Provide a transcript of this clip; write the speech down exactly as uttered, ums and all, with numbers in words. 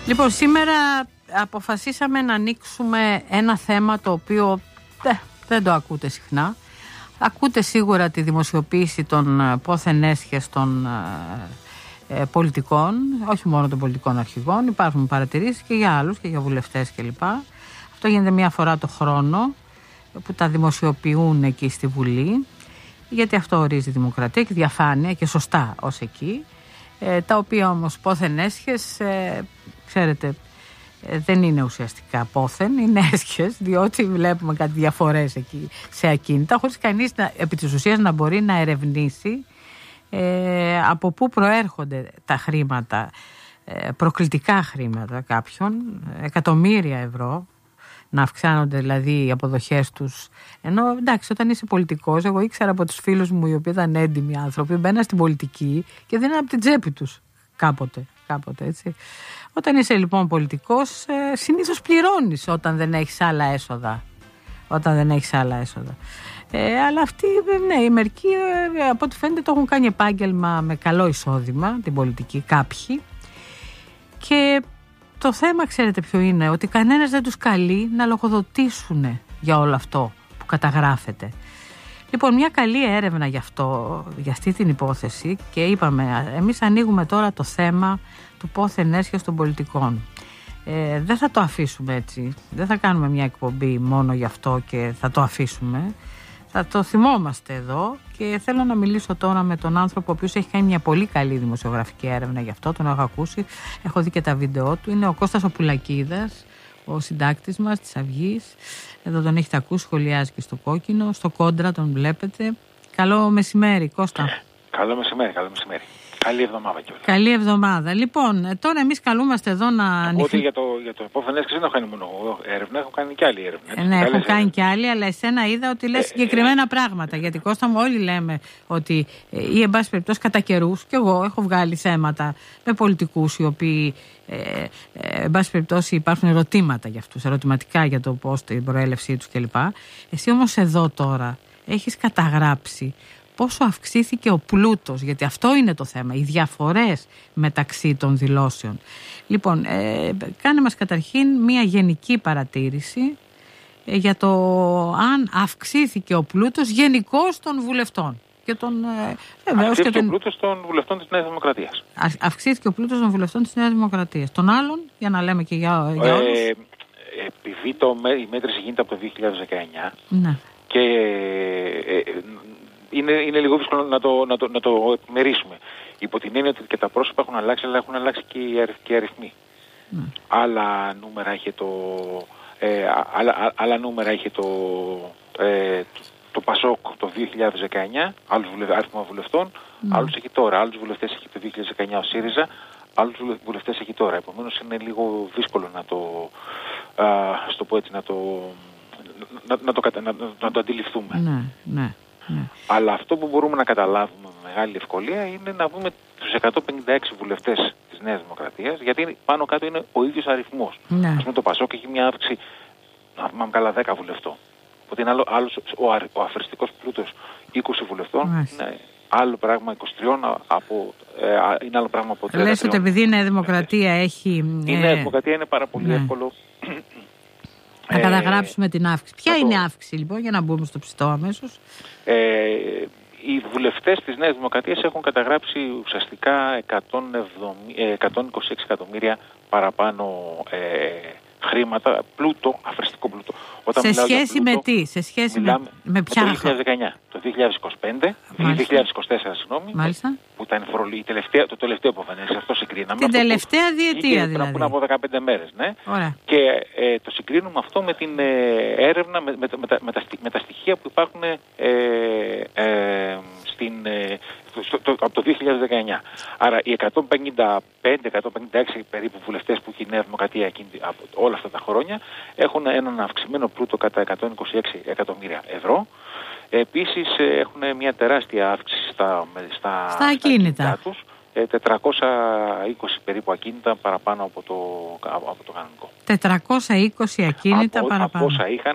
Λοιπόν, σήμερα αποφασίσαμε να ανοίξουμε ένα θέμα το οποίο δε, δεν το ακούτε συχνά. Ακούτε σίγουρα τη δημοσιοποίηση των πόθεν έσχες των ε, πολιτικών, όχι μόνο των πολιτικών αρχηγών. Υπάρχουν παρατηρήσεις και για άλλους και για βουλευτές κλπ. Αυτό γίνεται μία φορά το χρόνο που τα δημοσιοποιούν εκεί στη Βουλή, γιατί αυτό ορίζει δημοκρατία και διαφάνεια και σωστά ως εκεί. Ε, τα οποία όμως πόθεν έσχες, ε, ξέρετε, ε, δεν είναι ουσιαστικά πόθεν, είναι έσχες, διότι βλέπουμε κάτι διαφορές εκεί σε ακίνητα, χωρίς κανείς να, επί της ουσίας να μπορεί να ερευνήσει ε, από πού προέρχονται τα χρήματα, ε, προκλητικά χρήματα κάποιων, εκατομμύρια ευρώ, να αυξάνονται δηλαδή οι αποδοχές τους. Ενώ εντάξει, όταν είσαι πολιτικός, εγώ ήξερα από τους φίλους μου οι οποίοι ήταν έντιμοι άνθρωποι, μπαίναν στην πολιτική και δίναν από την τσέπη τους κάποτε, κάποτε έτσι. Όταν είσαι λοιπόν πολιτικός, ε, συνήθως πληρώνεις όταν δεν έχεις άλλα έσοδα. Όταν δεν έχεις άλλα έσοδα. Ε, αλλά αυτοί, ναι, οι μερικοί, ε, από ό,τι φαίνεται, το έχουν κάνει επάγγελμα με καλό εισόδημα, την πολιτική, κάποιοι. Και το θέμα, ξέρετε ποιο είναι, ότι κανένας δεν τους καλεί να λογοδοτήσουν για όλο αυτό που καταγράφεται. Λοιπόν, μια καλή έρευνα για αυτό, για αυτή την υπόθεση, και είπαμε, εμείς ανοίγουμε τώρα το θέμα του πόθεν έσχες των πολιτικών. Ε, δεν θα το αφήσουμε έτσι, δεν θα κάνουμε μια εκπομπή μόνο γι' αυτό και θα το αφήσουμε. Θα το θυμόμαστε εδώ και θέλω να μιλήσω τώρα με τον άνθρωπο ο οποίος έχει κάνει μια πολύ καλή δημοσιογραφική έρευνα γι' αυτό, τον έχω ακούσει, έχω δει και τα βίντεο του. Είναι ο Κώστας ο Πουλακίδας, ο συντάκτης μας της Αυγής. Εδώ τον έχετε ακούσει, σχολιάζει και στο Κόκκινο, στο Κόντρα τον βλέπετε. Καλό μεσημέρι, Κώστα. Καλό μεσημέρι, καλό μεσημέρι. Καλή εβδομάδα κιόλας. Καλή εβδομάδα. Λοιπόν, τώρα εμείς καλούμαστε εδώ να ανοιχτούμε. Ότι για το, για το πόθεν έσχες δεν έχω κάνει μόνο εγώ έρευνα, έχω κάνει και άλλη έρευνα. Ε, ναι, έχω κάνει και άλλη, αλλά εσένα είδα ότι λες ε, συγκεκριμένα ε, πράγματα. Γιατί, Κώστα μου, όλοι λέμε ότι ε, ή εν πάση περιπτώσει κατά καιρούς, και εγώ έχω βγάλει θέματα με πολιτικούς οι οποίοι ε, ε, εν πάση περιπτώσει υπάρχουν ερωτήματα για αυτούς, ερωτηματικά για το πώς, την προέλευσή τους κλπ. Εσύ όμως εδώ τώρα έχεις καταγράψει πόσο αυξήθηκε ο πλούτος, γιατί αυτό είναι το θέμα, οι διαφορές μεταξύ των δηλώσεων. Λοιπόν, ε, κάνε μας καταρχήν μια γενική παρατήρηση ε, για το αν αυξήθηκε ο πλούτος γενικώς των βουλευτών. Και τον, ε, αυξήθηκε και τον... ο πλούτος των βουλευτών της Νέας Δημοκρατίας. Α, αυξήθηκε ο πλούτος των βουλευτών της Νέας Δημοκρατίας. Των άλλων, για να λέμε και για, για όλους. Ε, επειδή το, η μέτρηση γίνεται από το δύο χιλιάδες δεκαεννιά, ναι, και ε, ε, Είναι, είναι λίγο δύσκολο να το, να, το, να το επιμερίσουμε. Υπό την έννοια ότι και τα πρόσωπα έχουν αλλάξει, αλλά έχουν αλλάξει και οι, αριθ, και οι αριθμοί. Mm. Άλλα νούμερα είχε το, ε, άλλα, άλλα νούμερα είχε το, ε, το, το Πασόκ το δύο χιλιάδες δεκαεννιά, άλλους βουλε, αριθμό βουλευτών, mm. άλλους έχει τώρα. Άλλους βουλευτές έχει το δύο χιλιάδες δεκαεννιά ο ΣΥΡΙΖΑ, άλλους βουλευτές έχει τώρα. Επομένως είναι λίγο δύσκολο να το, α, στο πω έτσι, να το, να, να, το, να, να το αντιληφθούμε. Ναι, ναι. Ναι. Αλλά αυτό που μπορούμε να καταλάβουμε με μεγάλη ευκολία είναι να δούμε τους εκατόν πενήντα έξι βουλευτές της Νέας Δημοκρατίας, γιατί πάνω κάτω είναι ο ίδιος αριθμός. Ναι. Ας πούμε το Πασόκ έχει μια αύξηση, να πούμε καλά, δέκα βουλευτών. Οπότε είναι άλλο, άλλος, ο, ο αφαιριστικός πλούτος είκοσι βουλευτών, ναι, είναι άλλο πράγμα είκοσι τρία από, ε, είναι άλλο πράγμα από τριάντα τρία. Λες ότι επειδή η Νέα Δημοκρατία έχει... Η Νέα Δημοκρατία είναι πάρα πολύ, ναι, εύκολο να καταγράψουμε ε, την αύξηση. Ποια είναι η αύξηση λοιπόν, για να μπούμε στο ψητό αμέσως? Ε, οι βουλευτές της Νέας Δημοκρατίας έχουν καταγράψει ουσιαστικά εκατόν είκοσι έξι εκατομμύρια παραπάνω ε, χρήματα, πλούτο, αφαιριστικό πλούτο. Όταν σε σχέση πλούτο, με τι, σε σχέση με, με ποια? Το δύο χιλιάδες δεκαεννιά, το δύο χιλιάδες είκοσι πέντε, το δύο χιλιάδες είκοσι τέσσερα, συγγνώμη, μάλιστα, που ήταν η τελευταία, το τελευταίο πόθεν, αυτό συγκρίναμε. Την τελευταία διετία δηλαδή. Πριν από δεκαπέντε μέρες, ναι. Ωραία. Και ε, το συγκρίνουμε αυτό με την ε, έρευνα, με, με, με, τα, με, τα, με τα στοιχεία που υπάρχουν ε, ε, στην, ε, στο, το, από το δύο χιλιάδες δεκαεννιά. Άρα οι εκατόν πενήντα πέντε εκατόν πενήντα έξι περίπου βουλευτές που έχει η Νέα Δημοκρατία από όλα αυτά τα χρόνια έχουν έναν αυξημένο πλούτο κατά εκατόν είκοσι έξι εκατομμύρια ευρώ. Επίσης έχουν μια τεράστια αύξηση στα, στα, στα ακίνητα τους, τετρακόσια είκοσι περίπου ακίνητα παραπάνω από το, από το κανονικό. τετρακόσια είκοσι ακίνητα από, παραπάνω. Από όσα είχαν